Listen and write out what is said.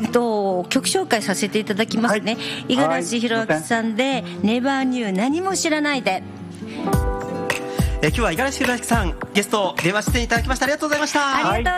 曲紹介させていただきますね、五十嵐弘明さんでネバーニュー何も知らないで。 今日は五十嵐弘明さんゲスト電話出演いただきました。ありがとうございました。 ありがとう